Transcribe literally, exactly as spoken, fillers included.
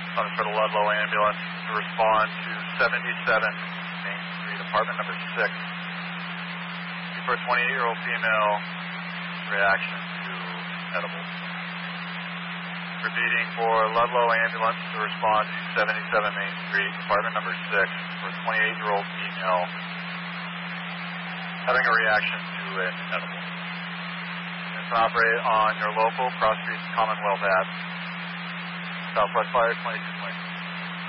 Calling for the Ludlow ambulance to respond to seventy-seven Main Street, apartment number six. For a twenty-eight-year-old female, reaction to edibles. Repeating for Ludlow ambulance to respond to seventy-seven Main Street, apartment number six, for a twenty-eight-year-old female having a reaction to an edible. Units operate on your local Cross Street Commonwealth Ave. Southwest Fire twenty-two twenty.